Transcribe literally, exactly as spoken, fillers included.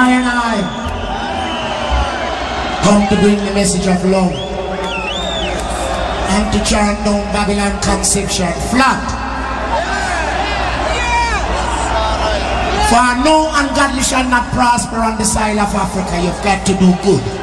I and I come to bring the message of love and to chant down Babylon conception flat. For no ungodly shall not prosper on the soil of Africa. You've got to do good.